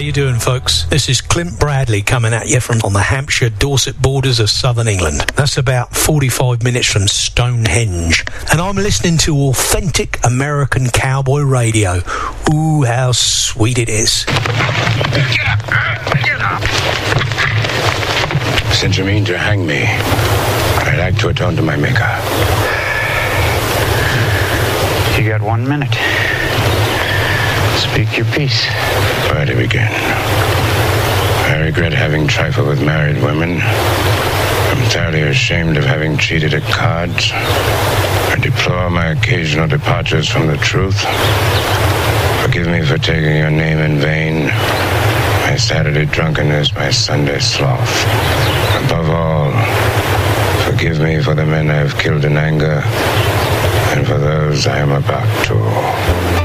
you doing, folks? This is Clint Bradley coming at you from on the Hampshire-Dorset borders of southern England. That's about 45 minutes from Stonehenge. And I'm listening to authentic American cowboy radio. Ooh, how sweet it is. Get up! Get up! Since you mean to hang me, I'd like to atone to my maker. You got 1 minute. Speak your piece. Where to begin? I regret having trifled with married women. I'm thoroughly ashamed of having cheated at cards. I deplore my occasional departures from the truth. Forgive me for taking your name in vain. My Saturday drunkenness, my Sunday sloth. Above all, forgive me for the men I have killed in anger, and for those I am about to.